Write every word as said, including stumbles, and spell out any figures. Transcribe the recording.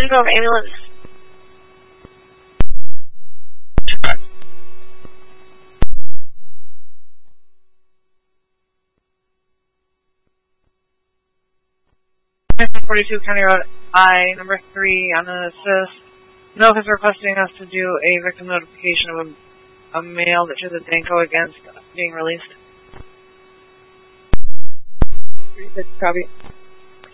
Danko of ambulance. forty-two County Road I, number three, on an assist. Nova is requesting us to do a victim notification of a, a male that to the Danko against being released. Copy.